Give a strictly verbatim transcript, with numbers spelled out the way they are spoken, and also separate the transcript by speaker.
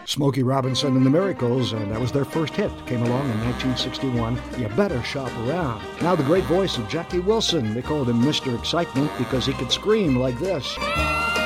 Speaker 1: Smokey Robinson and the Miracles, and that was their first hit. Came along in nineteen sixty-one. You better shop around. Now the great voice of Jackie Wilson. They called him Mister Excitement because he could scream like this.